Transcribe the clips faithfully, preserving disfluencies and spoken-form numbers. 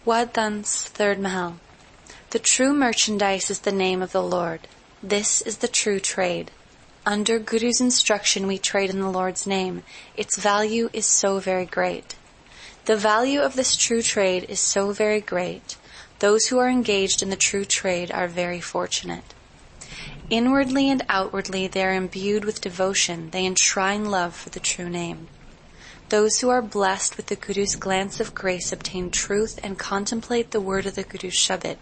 Waddan's third Mahal. The true merchandise is the name of the Lord. This is the true trade. Under Guru's instruction we trade in the Lord's name. Its value is so very great. The value of this true trade is so very great. Those who are engaged in the true trade are very fortunate. Inwardly and outwardly they are imbued with devotion. They enshrine love for the true name. Those who are blessed with the Guru's glance of grace obtain truth and contemplate the word of the Guru's Shabad.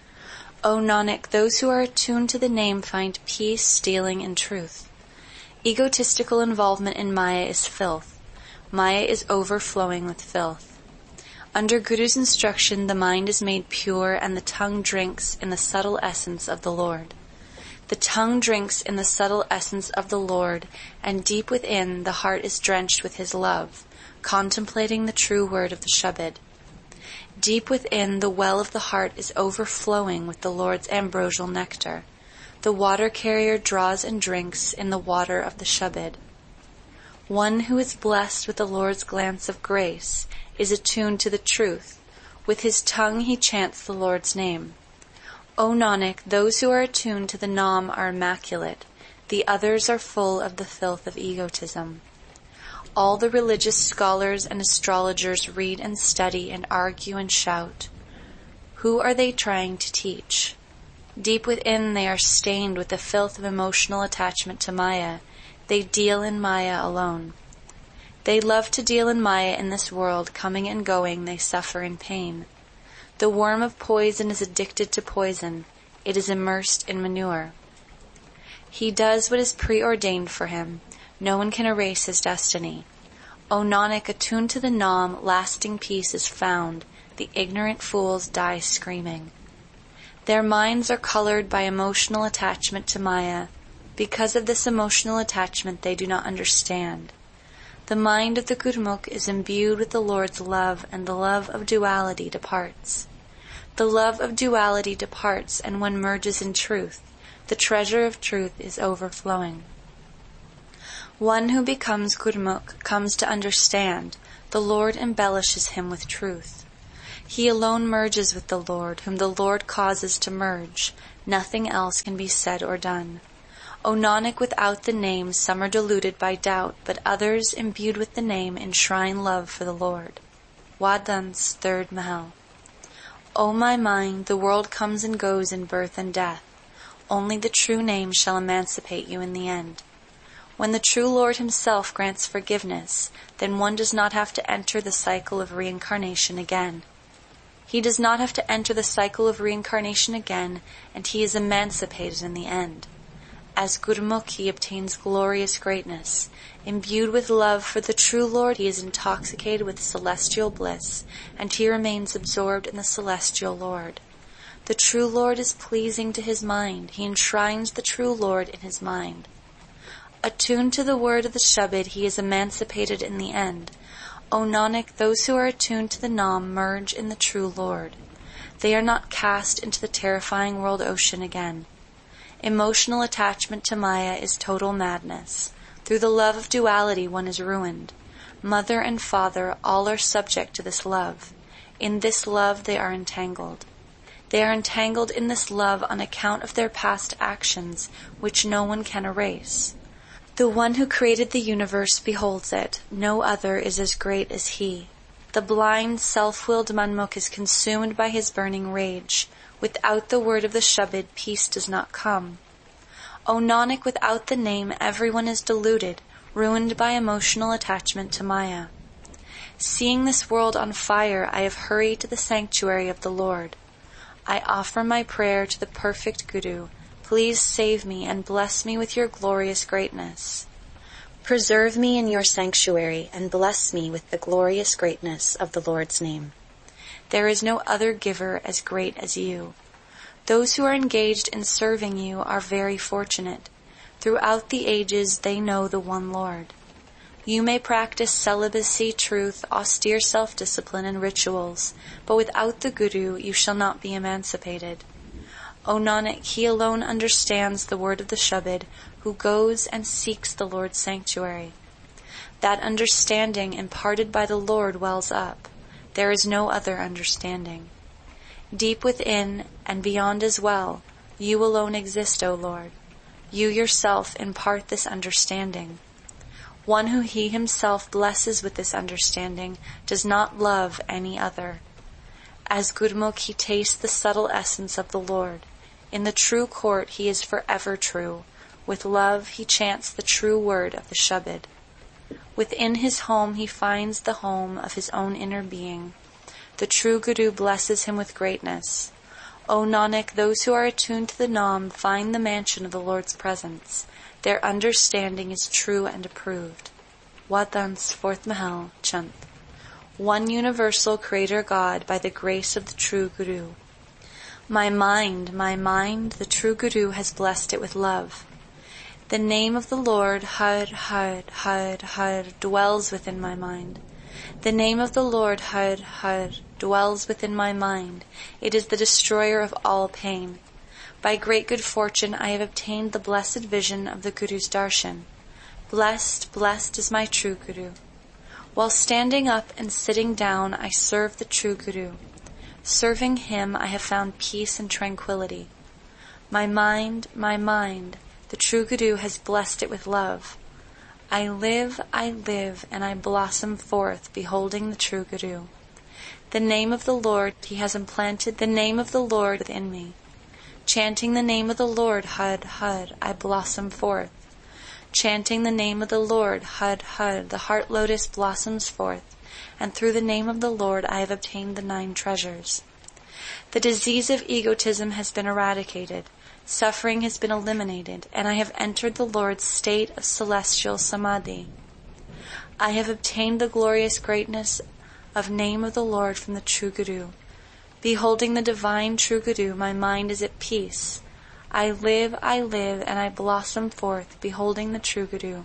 O Nanak, those who are attuned to the name find peace, stealing, and truth. Egotistical involvement in Maya is filth. Maya is overflowing with filth. Under Guru's instruction, the mind is made pure and the tongue drinks in the subtle essence of the Lord. The tongue drinks in the subtle essence of the Lord, and deep within the heart is drenched with His love, contemplating the true word of the Shabad. Deep within, the well of the heart is overflowing with the Lord's ambrosial nectar. The water carrier draws and drinks in the water of the Shabad. One who is blessed with the Lord's glance of grace is attuned to the truth. With his tongue he chants the Lord's name. O Nanak, those who are attuned to the Nam are immaculate. The others are full of the filth of egotism. All the religious scholars and astrologers read and study and argue and shout. Who are they trying to teach? Deep within they are stained with the filth of emotional attachment to Maya. They deal in Maya alone. They love to deal in Maya in this world, coming and going, they suffer in pain. The worm of poison is addicted to poison. It is immersed in manure. He does what is preordained for him. No one can erase his destiny. O Nanak, attuned to the Nam, lasting peace is found. The ignorant fools die screaming. Their minds are colored by emotional attachment to Maya. Because of this emotional attachment, they do not understand. The mind of the Gurmukh is imbued with the Lord's love, and the love of duality departs. The love of duality departs, and one merges in truth. The treasure of truth is overflowing. One who becomes Gurmukh comes to understand. The Lord embellishes him with truth. He alone merges with the Lord, whom the Lord causes to merge. Nothing else can be said or done. O Nanak, without the name, some are deluded by doubt, but others, imbued with the name, enshrine love for the Lord. Waddan's third Mahal. O my mind, the world comes and goes in birth and death. Only the true name shall emancipate you in the end. When the true Lord Himself grants forgiveness, then one does not have to enter the cycle of reincarnation again. He does not have to enter the cycle of reincarnation again, and he is emancipated in the end. As Gurmukh, he obtains glorious greatness. Imbued with love for the true Lord, he is intoxicated with celestial bliss, and he remains absorbed in the celestial Lord. The true Lord is pleasing to his mind. He enshrines the true Lord in his mind. Attuned to the word of the Shabad, he is emancipated in the end. O Nanak, those who are attuned to the Nam merge in the true Lord. They are not cast into the terrifying world ocean again. Emotional attachment to Maya is total madness. Through the love of duality one is ruined. Mother and father, all are subject to this love. In this love they are entangled. They are entangled in this love on account of their past actions, which no one can erase. The one who created the universe beholds it. No other is as great as he. The blind, self-willed Manmukh is consumed by his burning rage. Without the word of the Shabad, peace does not come. O Nanak, without the name, everyone is deluded, ruined by emotional attachment to Maya. Seeing this world on fire, I have hurried to the sanctuary of the Lord. I offer my prayer to the perfect Guru. Please save me and bless me with your glorious greatness. Preserve me in your sanctuary and bless me with the glorious greatness of the Lord's name. There is no other giver as great as you. Those who are engaged in serving you are very fortunate. Throughout the ages they know the one Lord. You may practice celibacy, truth, austere self-discipline, and rituals, but without the Guru you shall not be emancipated. O Nanak, he alone understands the word of the Shabad, who goes and seeks the Lord's sanctuary. That understanding imparted by the Lord wells up. There is no other understanding. Deep within and beyond as well, you alone exist, O Lord. You yourself impart this understanding. One who he himself blesses with this understanding does not love any other. As Gurmukh he tastes the subtle essence of the Lord. In the true court he is forever true. With love he chants the true word of the Shabad. Within his home he finds the home of his own inner being. The true Guru blesses him with greatness. O Nanak, those who are attuned to the Nam find the mansion of the Lord's presence. Their understanding is true and approved. Wadans, fourth Mahal, Chant. One universal Creator God by the grace of the true Guru. My mind, my mind, the true Guru has blessed it with love. The name of the Lord, Har, Har, Har, Har, dwells within my mind. The name of the Lord, Har, Har, dwells within my mind. It is the destroyer of all pain. By great good fortune I have obtained the blessed vision of the Guru's darshan. Blessed, blessed is my true Guru. While standing up and sitting down, I serve the true Guru. Serving him, I have found peace and tranquility. My mind, my mind, the true Guru has blessed it with love. I live, I live, and I blossom forth, beholding the true Guru. The name of the Lord, he has implanted the name of the Lord within me. Chanting the name of the Lord, Har, Har, I blossom forth. Chanting the name of the Lord, Har, Har, the heart lotus blossoms forth, and through the name of the Lord I have obtained the nine treasures. The disease of egotism has been eradicated, suffering has been eliminated, and I have entered the Lord's state of celestial samadhi. I have obtained the glorious greatness of name of the Lord from the true Guru. Beholding the divine true Guru, my mind is at peace. I live, I live, and I blossom forth, beholding the true Guru.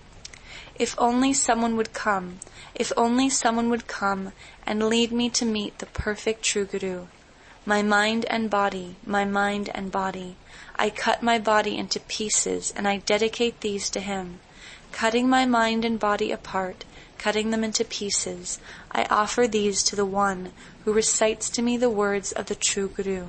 If only someone would come, if only someone would come and lead me to meet the perfect true Guru. My mind and body, my mind and body, I cut my body into pieces, and I dedicate these to him. Cutting my mind and body apart, cutting them into pieces, I offer these to the one who recites to me the words of the true Guru.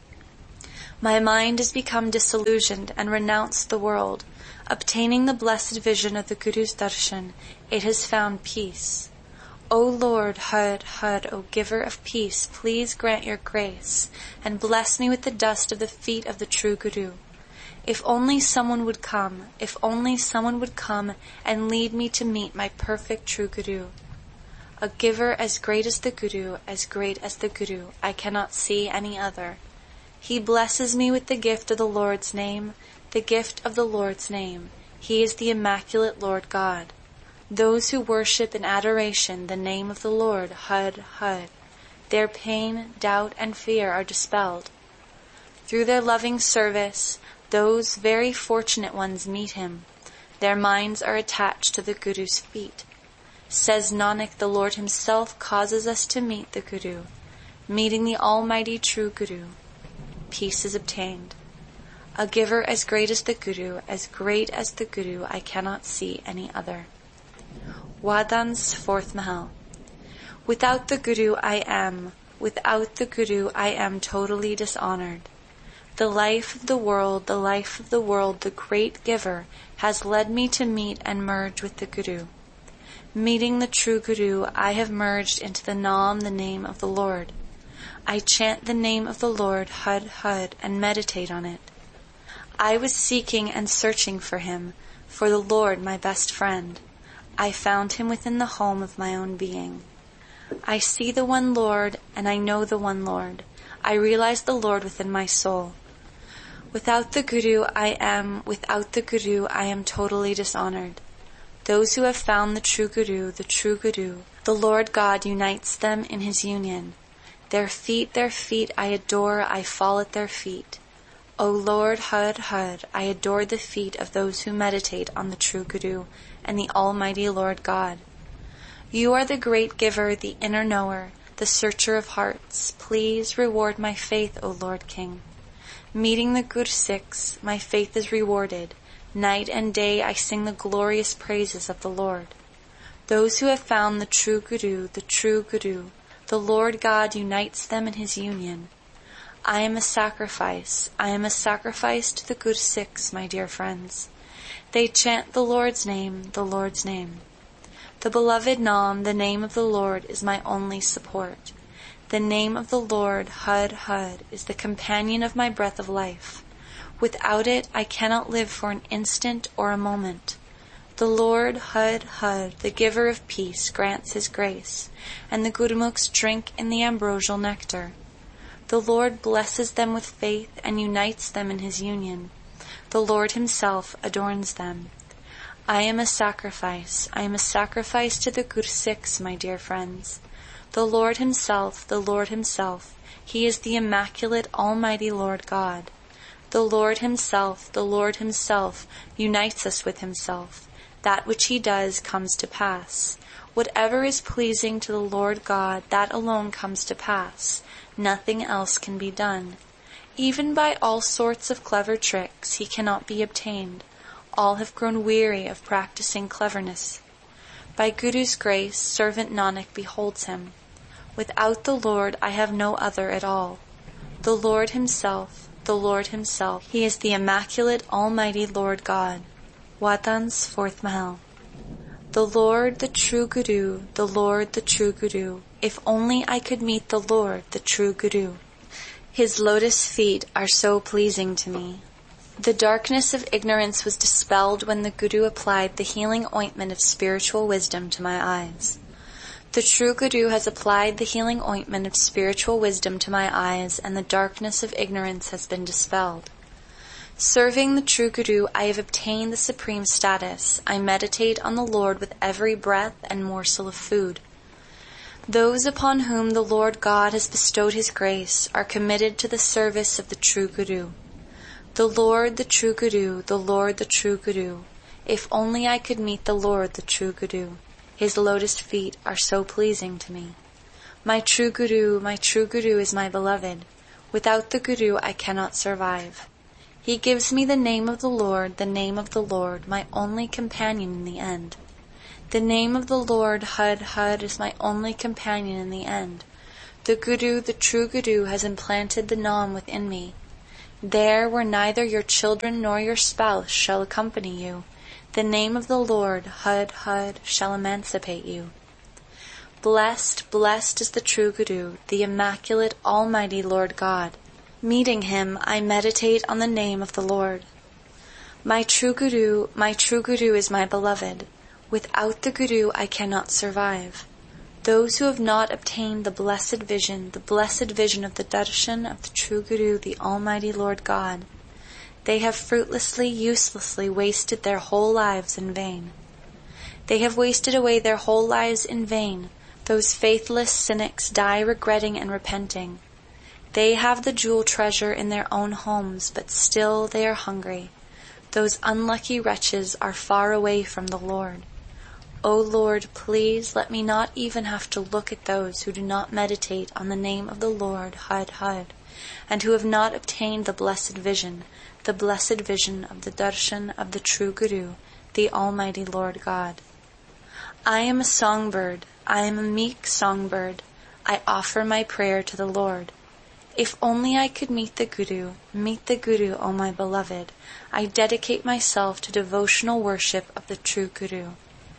My mind has become disillusioned and renounced the world. Obtaining the blessed vision of the Guru's darshan, it has found peace. O Lord, Har, Har, O giver of peace, please grant your grace, and bless me with the dust of the feet of the true Guru. If only someone would come, if only someone would come and lead me to meet my perfect true Guru. A giver as great as the Guru, as great as the Guru, I cannot see any other. He blesses me with the gift of the Lord's name, the gift of the Lord's name. He is the immaculate Lord God. Those who worship in adoration the name of the Lord, Har, Har, their pain, doubt, and fear are dispelled. Through their loving service, those very fortunate ones meet him. Their minds are attached to the Guru's feet. Says Nanak, the Lord himself causes us to meet the Guru. Meeting the Almighty True Guru, peace is obtained. A giver as great as the Guru, as great as the Guru, I cannot see any other. Wadans, fourth Mahal. Without the Guru I am, without the Guru I am totally dishonored. The life of the world, the life of the world, the great giver, has led me to meet and merge with the Guru. Meeting the true Guru, I have merged into the Nam, the name of the Lord. I chant the name of the Lord, Har, Har, and meditate on it. I was seeking and searching for him, for the Lord, my best friend. I found him within the home of my own being. I see the one Lord, and I know the one Lord. I realize the Lord within my soul. Without the Guru I am, without the Guru I am totally dishonored. Those who have found the true Guru, the true Guru, the Lord God unites them in his union. Their feet, their feet I adore, I fall at their feet. O Lord, Har, Har, I adore the feet of those who meditate on the true Guru and the Almighty Lord God. You are the great giver, the inner knower, the searcher of hearts. Please reward my faith, O Lord King. Meeting the Gursikhs, my faith is rewarded. Night and day I sing the glorious praises of the Lord. Those who have found the true Guru, the true Guru, the Lord God unites them in his union. I am a sacrifice. I am a sacrifice to the Gursikhs, my dear friends. They chant the Lord's name, the Lord's name. The beloved Naam, the name of the Lord, is my only support. The name of the Lord, Hud Hud, is the companion of my breath of life. Without it, I cannot live for an instant or a moment. The Lord, Hud Hud, the giver of peace, grants his grace, and the Gurmukhs drink in the ambrosial nectar. The Lord blesses them with faith and unites them in his union. The Lord himself adorns them. I am a sacrifice. I am a sacrifice to the Gursikhs, my dear friends. The Lord himself, the Lord himself, he is the immaculate, almighty Lord God. The Lord himself, the Lord himself, unites us with himself. That which he does comes to pass. Whatever is pleasing to the Lord God, that alone comes to pass. Nothing else can be done. Even by all sorts of clever tricks, he cannot be obtained. All have grown weary of practicing cleverness. By Guru's grace, servant Nanak beholds him. Without the Lord, I have no other at all. The Lord himself, the Lord himself, he is the immaculate, almighty Lord God. Watan's fourth Mahal. The Lord, the true Guru, the Lord, the true Guru. If only I could meet the Lord, the true Guru. His lotus feet are so pleasing to me. The darkness of ignorance was dispelled when the Guru applied the healing ointment of spiritual wisdom to my eyes. The true Guru has applied the healing ointment of spiritual wisdom to my eyes, and the darkness of ignorance has been dispelled. Serving the true Guru, I have obtained the supreme status. I meditate on the Lord with every breath and morsel of food. Those upon whom the Lord God has bestowed his grace are committed to the service of the true Guru. The Lord, the true Guru, the Lord, the true Guru. If only I could meet the Lord, the true Guru. His lotus feet are so pleasing to me. My true Guru, my true Guru is my beloved. Without the Guru, I cannot survive. He gives me the name of the Lord, the name of the Lord, my only companion in the end. The name of the Lord, Hud Hud, is my only companion in the end. The Guru, the true Guru, has implanted the Naam within me. There, where neither your children nor your spouse shall accompany you, the name of the Lord, Hud Hud, shall emancipate you. Blessed, blessed is the true Guru, the immaculate, almighty Lord God. Meeting him, I meditate on the name of the Lord. My true Guru, my true Guru is my beloved. Without the Guru, I cannot survive. Those who have not obtained the blessed vision, the blessed vision of the darshan of the true Guru, the Almighty Lord God, they have fruitlessly, uselessly wasted their whole lives in vain. They have wasted away their whole lives in vain. Those faithless cynics die regretting and repenting. They have the jewel treasure in their own homes, but still they are hungry. Those unlucky wretches are far away from the Lord. O Lord, please let me not even have to look at those who do not meditate on the name of the Lord, Hud Hud, and who have not obtained the blessed vision, the blessed vision of the darshan of the true Guru, the Almighty Lord God. I am a songbird, I am a meek songbird, I offer my prayer to the Lord. If only I could meet the Guru, meet the Guru, O my beloved, I dedicate myself to devotional worship of the true Guru.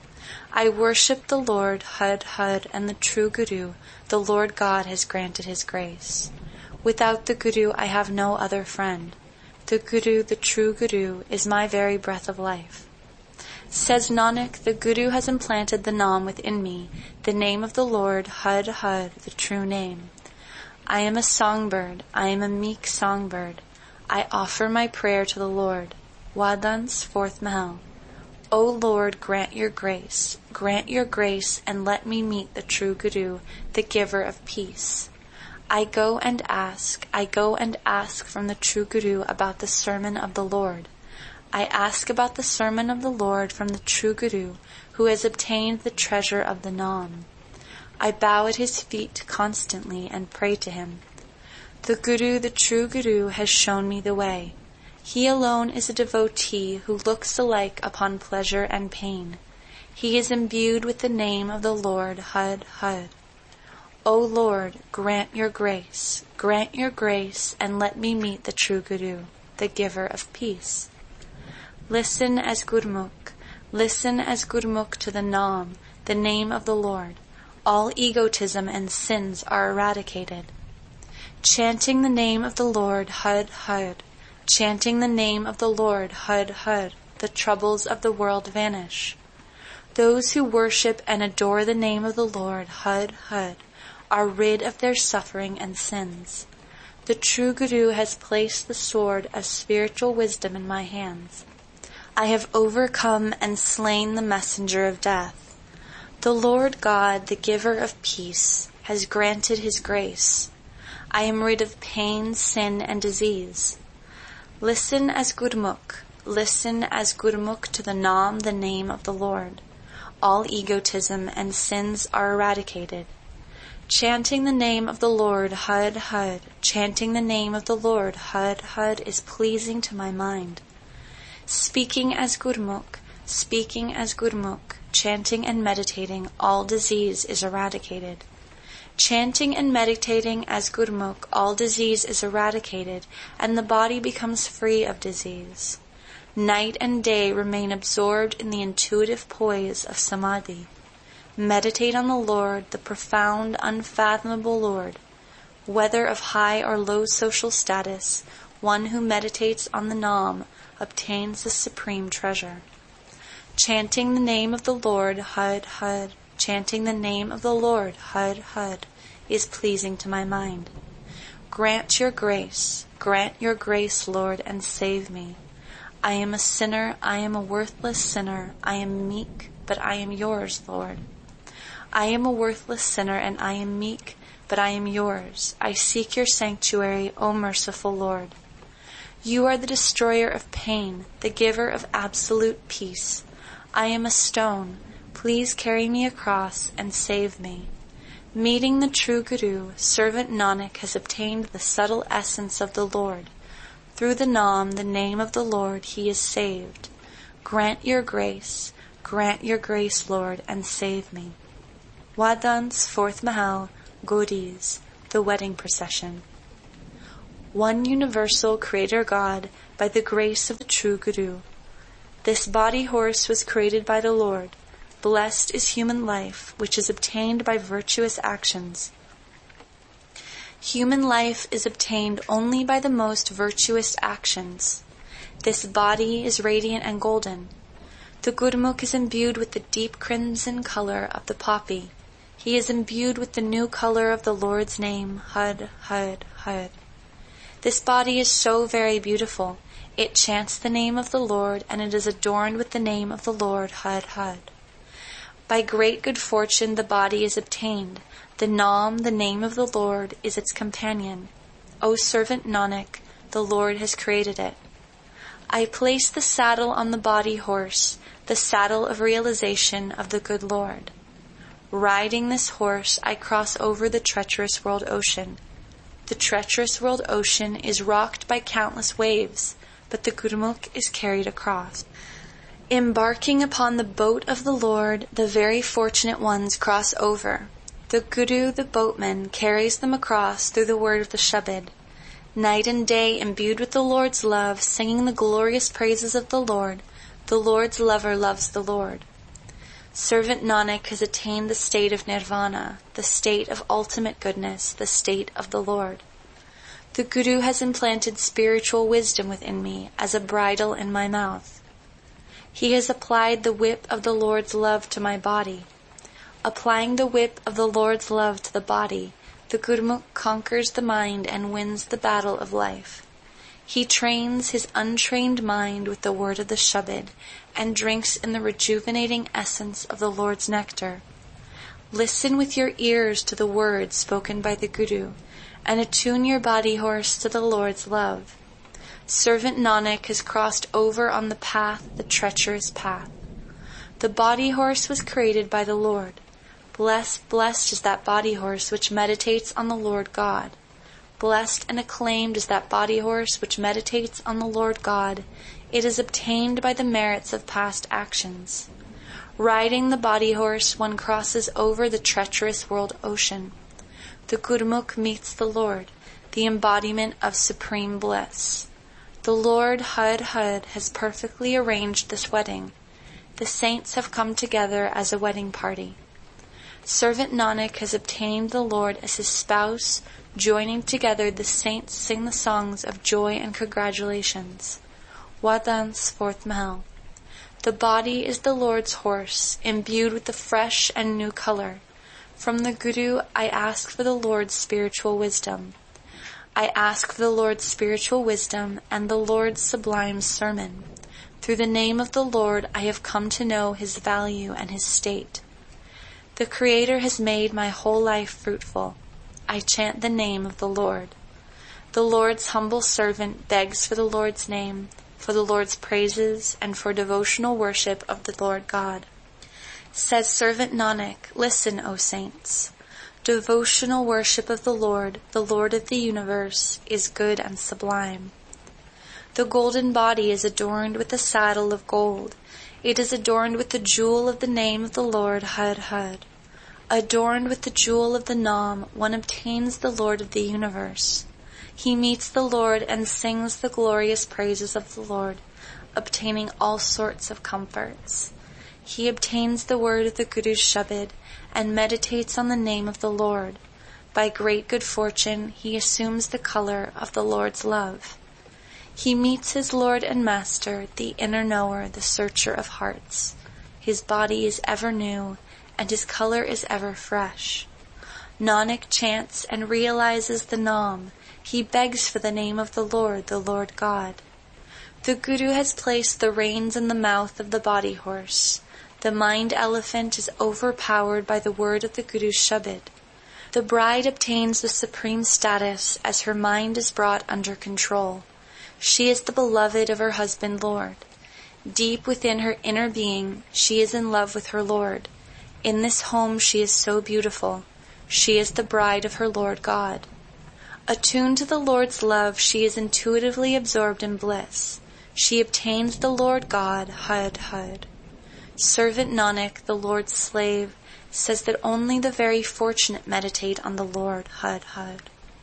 I worship the Lord, Hud Hud, and the true Guru, the Lord God has granted his grace. Without the Guru, I have no other friend. The Guru, the true Guru, is my very breath of life. Says Nanak, the Guru has implanted the Naam within me, the name of the Lord, Hud Hud, the true name. I am a songbird, I am a meek songbird. I offer my prayer to the Lord. Wadan's fourth Mahal. O Lord, grant your grace, grant your grace, and let me meet the true Guru, the giver of peace. I go and ask, I go and ask from the true Guru about the sermon of the Lord. I ask about the sermon of the Lord from the true Guru, who has obtained the treasure of the Naam. I bow at his feet constantly and pray to him. The Guru, the true Guru, has shown me the way. He alone is a devotee who looks alike upon pleasure and pain. He is imbued with the name of the Lord, Hud Hud. O Lord, grant your grace, grant your grace, and let me meet the true Guru, the giver of peace. Listen as Gurmukh, listen as Gurmukh to the Naam, the name of the Lord. All egotism and sins are eradicated. Chanting the name of the Lord, Had Had, chanting the name of the Lord, Had Had, the troubles of the world vanish. Those who worship and adore the name of the Lord, Had Had, are rid of their suffering and sins. The true Guru has placed the sword of spiritual wisdom in my hands. I have overcome and slain the messenger of death. The Lord God, the giver of peace, has granted his grace. I am rid of pain, sin, and disease. Listen as Gurmukh, listen as Gurmukh to the Naam, the name of the Lord. All egotism and sins are eradicated. Chanting the name of the Lord, Had Had, chanting the name of the Lord, Had Had, is pleasing to my mind. Speaking as Gurmukh, speaking as Gurmukh, chanting and meditating, all disease is eradicated. Chanting and meditating as Gurmukh, all disease is eradicated, and the body becomes free of disease. Night and day remain absorbed in the intuitive poise of Samadhi. Meditate on the Lord, the profound, unfathomable Lord. Whether of high or low social status, one who meditates on the Naam obtains the supreme treasure. Chanting the name of the Lord, Had Had, chanting the name of the Lord, Had Had, is pleasing to my mind. Grant your grace, grant your grace, Lord, and save me. I am a sinner, I am a worthless sinner, I am meek, but I am yours, Lord. I am a worthless sinner, and I am meek, but I am yours. I seek your sanctuary, O merciful Lord. You are the destroyer of pain, the giver of absolute peace. I am a stone. Please carry me across and save me. Meeting the true Guru, servant Nanak has obtained the subtle essence of the Lord. Through the Naam, the name of the Lord, he is saved. Grant your grace, grant your grace, Lord, and save me. Wadans, fourth Mahal, Gaudi's, the wedding procession. One universal Creator God, by the grace of the true Guru. This body horse was created by the Lord. Blessed is human life, which is obtained by virtuous actions. Human life is obtained only by the most virtuous actions. This body is radiant and golden. The Gurmukh is imbued with the deep crimson color of the poppy. He is imbued with the new color of the Lord's name, Had, Had, Had. This body is so very beautiful. It chants the name of the Lord, and it is adorned with the name of the Lord, Had, Had. By great good fortune the body is obtained. The Naam, the name of the Lord, is its companion. O servant Nanak, the Lord has created it. I place the saddle on the body horse, the saddle of realization of the good Lord. Riding this horse, I cross over the treacherous world ocean. The treacherous world ocean is rocked by countless waves, but the Gurmukh is carried across. Embarking upon the boat of the Lord, the very fortunate ones cross over. The Guru, the boatman, carries them across through the word of the Shabad. Night and day, imbued with the Lord's love, singing the glorious praises of the Lord, the Lord's lover loves the Lord. Servant Nanak has attained the state of nirvana, the state of ultimate goodness, the state of the Lord. The Guru has implanted spiritual wisdom within me as a bridle in my mouth. He has applied the whip of the Lord's love to my body. Applying the whip of the Lord's love to the body, the Gurmukh conquers the mind and wins the battle of life. He trains his untrained mind with the word of the Shabad and drinks in the rejuvenating essence of the Lord's nectar. Listen with your ears to the words spoken by the Guru and attune your body horse to the Lord's love. Servant Nanak has crossed over on the path, the treacherous path. The body horse was created by the Lord. Blessed, blessed is that body horse which meditates on the Lord God. Blessed and acclaimed is that body horse which meditates on the Lord God. It is obtained by the merits of past actions. Riding the body horse, one crosses over the treacherous world ocean. The Gurmukh meets the Lord, the embodiment of supreme bliss. The Lord Hud Hud has perfectly arranged this wedding. The saints have come together as a wedding party. Servant Nanak has obtained the Lord as his spouse. Joining together, the saints sing the songs of joy and congratulations. Wadans, fourth Mahal. The body is the Lord's horse, imbued with the fresh and new color. From the Guru, I ask for the Lord's spiritual wisdom. I ask for the Lord's spiritual wisdom and the Lord's sublime sermon. Through the name of the Lord, I have come to know his value and his state. The Creator has made my whole life fruitful. I chant the name of the Lord. The Lord's humble servant begs for the Lord's name, for the Lord's praises, and for devotional worship of the Lord God. Says Servant Nanak, listen, O saints. Devotional worship of the Lord, the Lord of the universe, is good and sublime. The golden body is adorned with a saddle of gold. It is adorned with the jewel of the name of the Lord, Hud Hud. Adorned with the jewel of the Nam, one obtains the Lord of the universe. He meets the Lord and sings the glorious praises of the Lord, obtaining all sorts of comforts. He obtains the word of the Guru's Shabad and meditates on the name of the Lord. By great good fortune, he assumes the color of the Lord's love. He meets his Lord and Master, the inner knower, the searcher of hearts. His body is ever new, and his color is ever fresh. Nanak chants and realizes the Nam. He begs for the name of the Lord, the Lord God. The Guru has placed the reins in the mouth of the body horse. The mind elephant is overpowered by the word of the Guru's Shabad. The bride obtains the supreme status as her mind is brought under control. She is the beloved of her husband Lord. Deep within her inner being, she is in love with her Lord. In this home she is so beautiful. She is the bride of her Lord God. Attuned to the Lord's love, she is intuitively absorbed in bliss. She obtains the Lord God, Hud Hud. Servant Nanak, the Lord's slave, says that only the very fortunate meditate on the Lord, Hud Hud.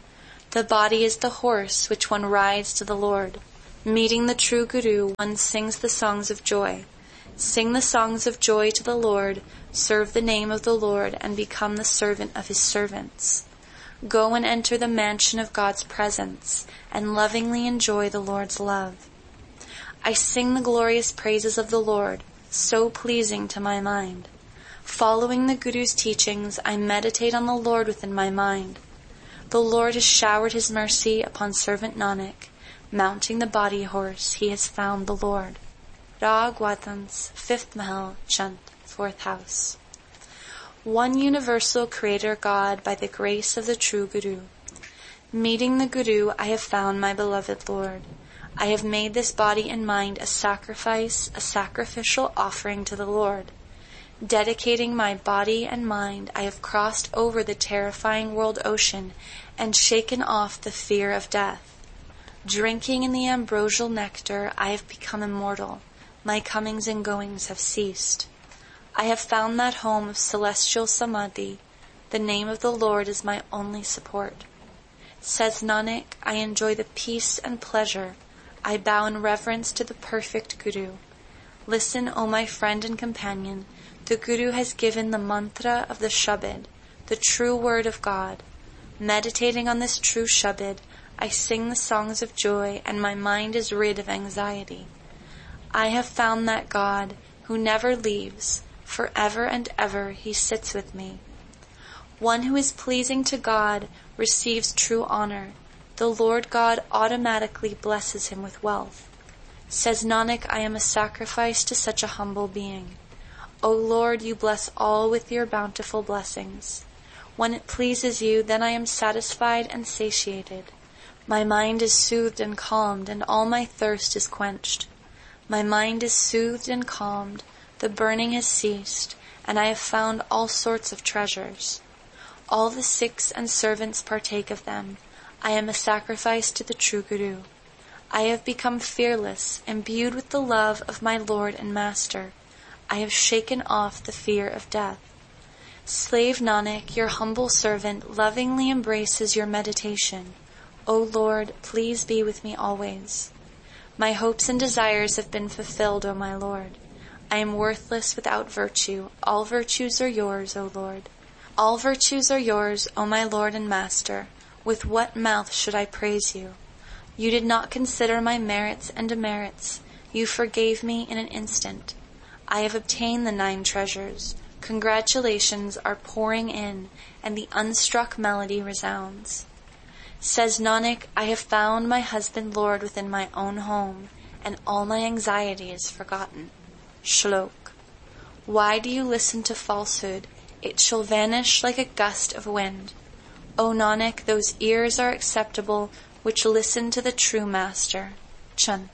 The body is the horse which one rides to the Lord. Meeting the true Guru, one sings the songs of joy. Sing the songs of joy to the Lord, serve the name of the Lord, and become the servant of his servants. Go and enter the mansion of God's presence, and lovingly enjoy the Lord's love. I sing the glorious praises of the Lord, so pleasing to my mind. Following the Guru's teachings, I meditate on the Lord within my mind. The Lord has showered his mercy upon Servant Nanak. Mounting the body horse, he has found the Lord. Rag Wadans, fifth Mahal, Chant, fourth house. One universal Creator God by the grace of the true Guru. Meeting the Guru, I have found my beloved Lord. I have made this body and mind a sacrifice, a sacrificial offering to the Lord. Dedicating my body and mind, I have crossed over the terrifying world ocean and shaken off the fear of death. Drinking in the ambrosial nectar, I have become immortal. My comings and goings have ceased. I have found that home of celestial samadhi. The name of the Lord is my only support. Says Nanak, I enjoy the peace and pleasure. I bow in reverence to the perfect Guru. Listen, O my friend and companion. The Guru has given the mantra of the Shabad, the true word of God. Meditating on this true Shabad, I sing the songs of joy, and my mind is rid of anxiety. I have found that God, who never leaves, forever and ever he sits with me. One who is pleasing to God receives true honor. The Lord God automatically blesses him with wealth. Says Nanak, I am a sacrifice to such a humble being. O Lord, you bless all with your bountiful blessings. When it pleases you, then I am satisfied and satiated. My mind is soothed and calmed, and all my thirst is quenched. My mind is soothed and calmed, the burning has ceased, and I have found all sorts of treasures. All the Sikhs and servants partake of them. I am a sacrifice to the true Guru. I have become fearless, imbued with the love of my Lord and Master. I have shaken off the fear of death. Slave Nanak, your humble servant, lovingly embraces your meditation. O Lord, please be with me always. My hopes and desires have been fulfilled, O my Lord. I am worthless without virtue. All virtues are yours, O Lord. All virtues are yours, O my Lord and Master. With what mouth should I praise you? You did not consider my merits and demerits. You forgave me in an instant. I have obtained the nine treasures. Congratulations are pouring in, and the unstruck melody resounds. Says Nanak, I have found my husband Lord within my own home, and all my anxiety is forgotten. Shlok. Why do you listen to falsehood? It shall vanish like a gust of wind. O Nanak, those ears are acceptable which listen to the true Master. Chant.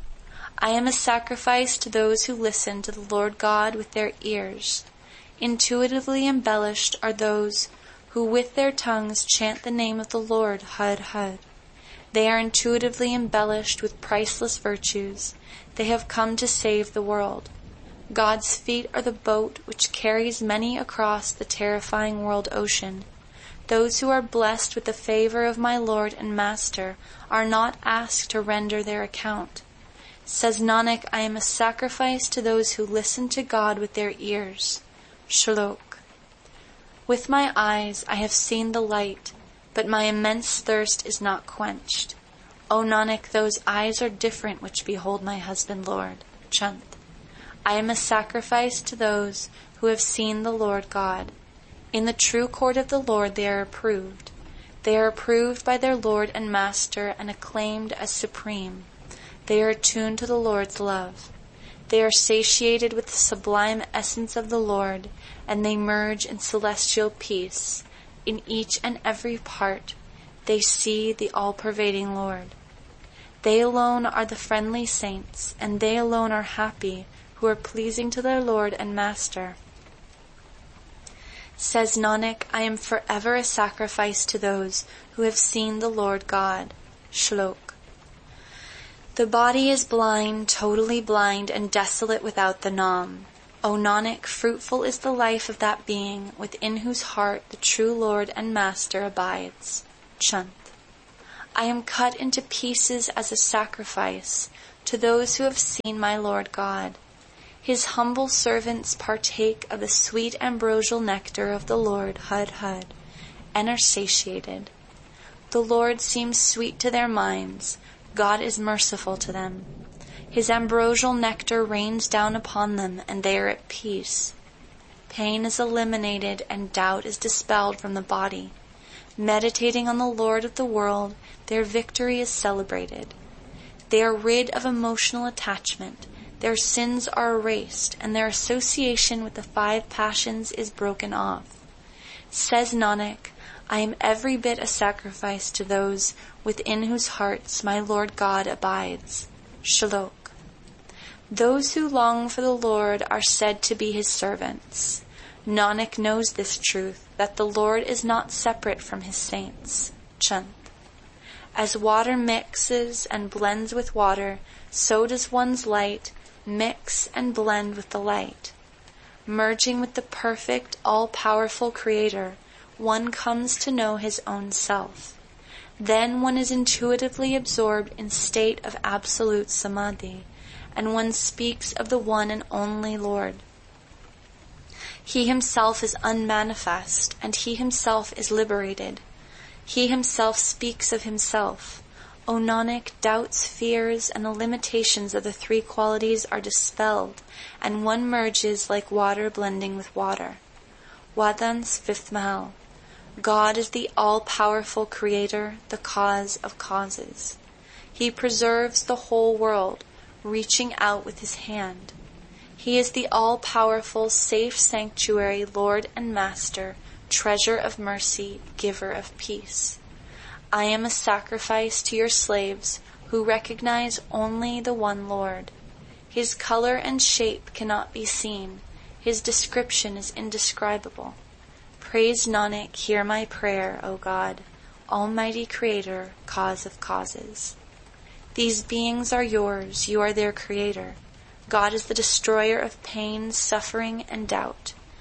I am a sacrifice to those who listen to the Lord God with their ears. Intuitively embellished are those who with their tongues chant the name of the Lord, Har Har. They are intuitively embellished with priceless virtues. They have come to save the world. God's feet are the boat which carries many across the terrifying world ocean. Those who are blessed with the favor of my Lord and Master are not asked to render their account. Says Nanak, I am a sacrifice to those who listen to God with their ears. Shlok. With my eyes I have seen the light, but my immense thirst is not quenched. O Nanak, those eyes are different which behold my husband Lord. Chant. I am a sacrifice to those who have seen the Lord God. In the true court of the Lord they are approved. They are approved by their Lord and Master and acclaimed as supreme. They are attuned to the Lord's love. They are satiated with the sublime essence of the Lord, and they merge in celestial peace. In each and every part, they see the all-pervading Lord. They alone are the friendly saints, and they alone are happy who are pleasing to their Lord and Master. Says Nanak, I am forever a sacrifice to those who have seen the Lord God. Shlok. The body is blind, totally blind, and desolate without the Nam. O Nanak, fruitful is the life of that being within whose heart the true Lord and Master abides. Chant. I am cut into pieces as a sacrifice to those who have seen my Lord God. His humble servants partake of the sweet ambrosial nectar of the Lord, Har Har, and are satiated. The Lord seems sweet to their minds. God is merciful to them. His ambrosial nectar rains down upon them, and they are at peace. Pain is eliminated, and doubt is dispelled from the body. Meditating on the Lord of the world, their victory is celebrated. They are rid of emotional attachment. Their sins are erased, and their association with the five passions is broken off. Says Nanak, I am every bit a sacrifice to those within whose hearts my Lord God abides. Shlok. Those who long for the Lord are said to be his servants. Nanak knows this truth, that the Lord is not separate from his saints. Chant. As water mixes and blends with water, so does one's light mix and blend with the light. Merging with the perfect, all-powerful Creator, one comes to know his own self. Then one is intuitively absorbed in state of absolute samadhi, and one speaks of the one and only Lord. He himself is unmanifest, and he himself is liberated. He himself speaks of himself. O Nanak, doubts, fears, and the limitations of the three qualities are dispelled, and one merges like water blending with water. Wadhan's fifth Mahal. God is the all-powerful Creator, the cause of causes. He preserves the whole world, reaching out with his hand. He is the all-powerful, safe sanctuary, Lord and Master, treasure of mercy, giver of peace. I am a sacrifice to your slaves who recognize only the one Lord. His color and shape cannot be seen. His description is indescribable. Praise Nanak, hear my prayer, O God, Almighty Creator, cause of causes. These beings are yours, you are their Creator. God is the destroyer of pain, suffering, and doubt.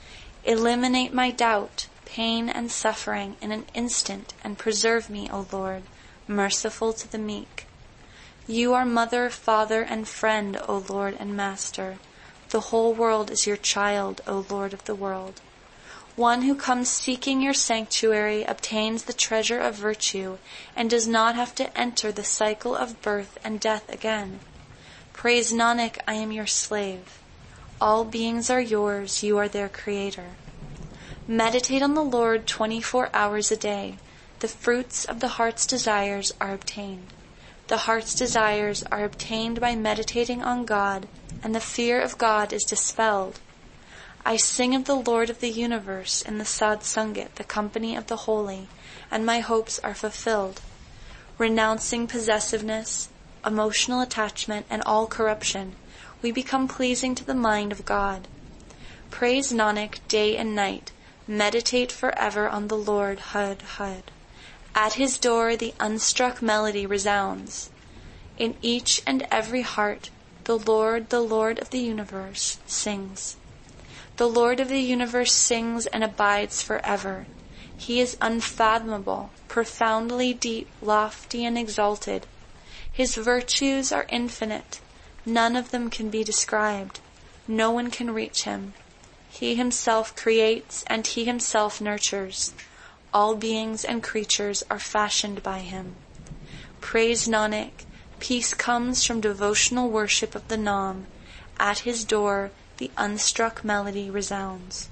Eliminate my doubt, pain, and suffering in an instant, and preserve me, O Lord, merciful to the meek. You are mother, father, and friend, O Lord and Master. The whole world is your child, O Lord of the world. One who comes seeking your sanctuary obtains the treasure of virtue and does not have to enter the cycle of birth and death again. Praise Nanak, I am your slave. All beings are yours, you are their creator. Meditate on the Lord twenty-four hours a day. The fruits of the heart's desires are obtained. The heart's desires are obtained by meditating on God, and the fear of God is dispelled. I sing of the Lord of the universe in the Sad Sangat, the company of the holy, and my hopes are fulfilled. Renouncing possessiveness, emotional attachment, and all corruption, we become pleasing to the mind of God. Praise Nanak day and night. Meditate forever on the Lord, Hud, Hud. At his door the unstruck melody resounds. In each and every heart, the Lord, the Lord of the universe, sings. The Lord of the universe sings and abides forever. He is unfathomable, profoundly deep, lofty, and exalted. His virtues are infinite. None of them can be described. No one can reach him. He himself creates and he himself nurtures. All beings and creatures are fashioned by him. Praise Nanak. Peace comes from devotional worship of the Naam. At his door, the unstruck melody resounds.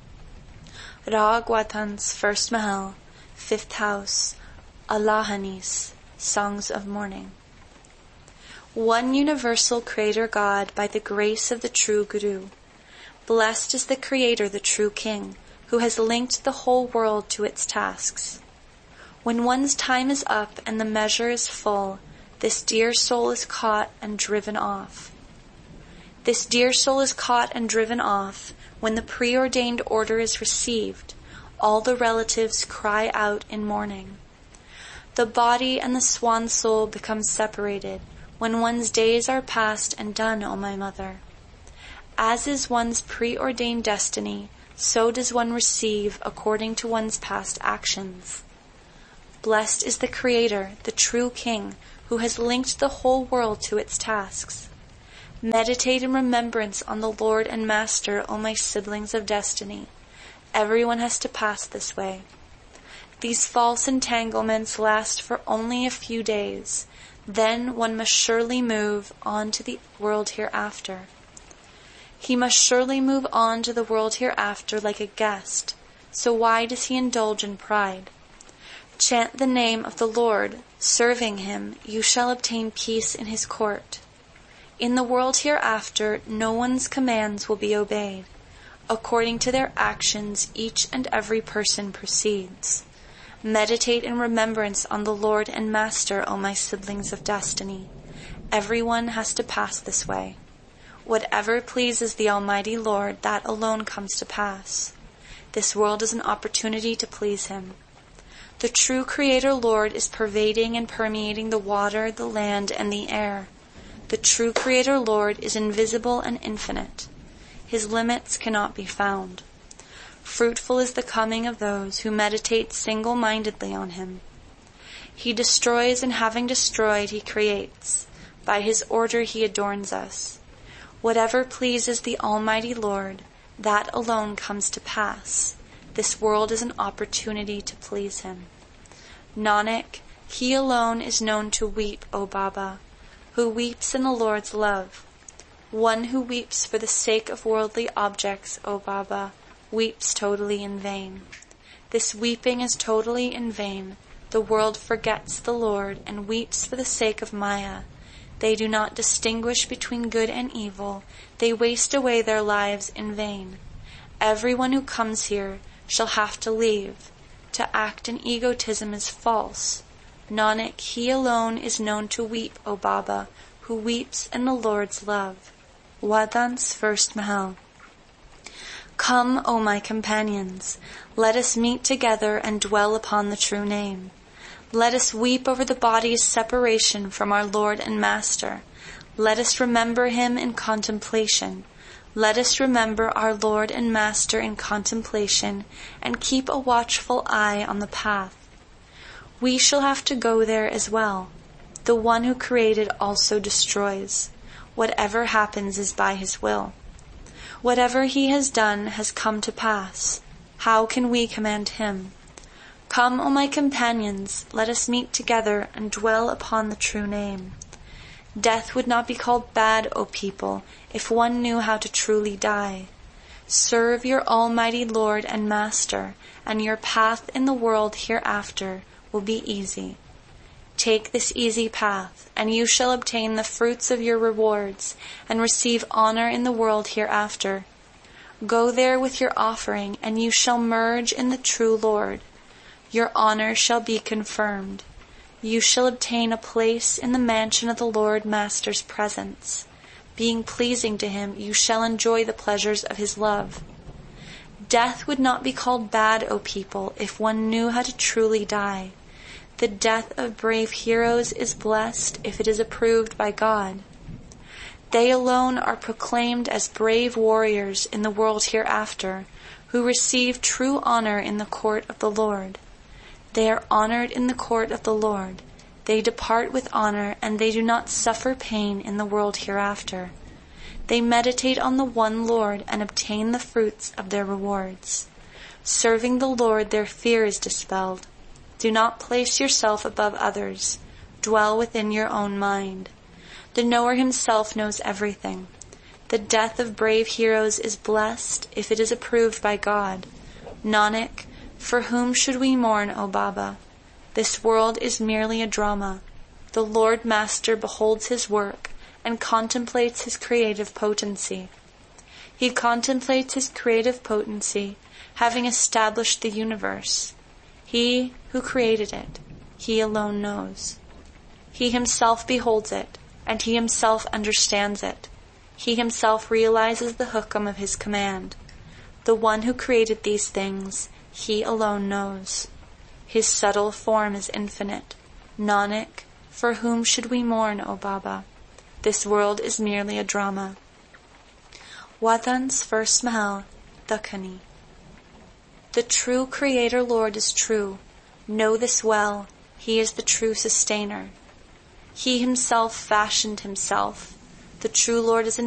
Rag Watan's first Mahal, fifth house, Allahanis, Songs of Mourning. One universal Creator God by the grace of the true Guru. Blessed is the Creator, the true King, who has linked the whole world to its tasks. When one's time is up and the measure is full, this dear soul is caught and driven off. This dear soul is caught and driven off. When the preordained order is received, all the relatives cry out in mourning. The body and the swan soul become separated when one's days are past and done, O my mother. As is one's preordained destiny, so does one receive according to one's past actions. Blessed is the Creator, the true King, who has linked the whole world to its tasks. Meditate in remembrance on the Lord and Master, O my siblings of destiny. Everyone has to pass this way. These false entanglements last for only a few days. Then one must surely move on to the world hereafter. He must surely move on to the world hereafter like a guest. So why does he indulge in pride? Chant the name of the Lord. Serving him, you shall obtain peace in his court. In the world hereafter, no one's commands will be obeyed. According to their actions, each and every person proceeds. Meditate in remembrance on the Lord and Master, O my siblings of destiny. Everyone has to pass this way. Whatever pleases the Almighty Lord, that alone comes to pass. This world is an opportunity to please him. The true Creator Lord is pervading and permeating the water, the land, and the air. The true Creator Lord is invisible and infinite. His limits cannot be found. Fruitful is the coming of those who meditate single-mindedly on him. He destroys, and having destroyed, he creates. By his order he adorns us. Whatever pleases the Almighty Lord, that alone comes to pass. This world is an opportunity to please him. Nanak, he alone is known to weep, O Baba, who weeps in the Lord's love. One who weeps for the sake of worldly objects, O Baba, weeps totally in vain. This weeping is totally in vain. The world forgets the Lord and weeps for the sake of Maya. They do not distinguish between good and evil. They waste away their lives in vain. Everyone who comes here shall have to leave. To act in egotism is false. Nanak, he alone is known to weep, O Baba, who weeps in the Lord's love. Wadan's first Mahal. Come, O my companions, let us meet together and dwell upon the true name. Let us weep over the body's separation from our Lord and Master. Let us remember him in contemplation. Let us remember our Lord and Master in contemplation and keep a watchful eye on the path. We shall have to go there as well. The one who created also destroys. Whatever happens is by his will. Whatever he has done has come to pass. How can we command him? Come, O my companions, let us meet together and dwell upon the true name. Death would not be called bad, O people, if one knew how to truly die. Serve your Almighty Lord and Master, and your path in the world hereafter will be easy. Take this easy path, and you shall obtain the fruits of your rewards, and receive honor in the world hereafter. Go there with your offering, and you shall merge in the true Lord. Your honor shall be confirmed. You shall obtain a place in the mansion of the Lord Master's presence. Being pleasing to him, you shall enjoy the pleasures of his love. Death would not be called bad, O people, if one knew how to truly die. The death of brave heroes is blessed if it is approved by God. They alone are proclaimed as brave warriors in the world hereafter, who receive true honor in the court of the Lord. They are honored in the court of the Lord. They depart with honor, and they do not suffer pain in the world hereafter. They meditate on the one Lord and obtain the fruits of their rewards. Serving the Lord, their fear is dispelled. Do not place yourself above others. Dwell within your own mind. The knower himself knows everything. The death of brave heroes is blessed if it is approved by God. Nanak, for whom should we mourn, O Baba? This world is merely a drama. The Lord Master beholds his work and contemplates his creative potency. He contemplates his creative potency, having established the universe. He who created it, he alone knows. He himself beholds it, and he himself understands it. He himself realizes the hukam of his command. The one who created these things, he alone knows. His subtle form is infinite. Nanak, for whom should we mourn, O Baba? This world is merely a drama. Watan's first Mahal, Dakhani. The true Creator Lord is true. Know this well. He is the true sustainer. He himself fashioned himself. The true Lord is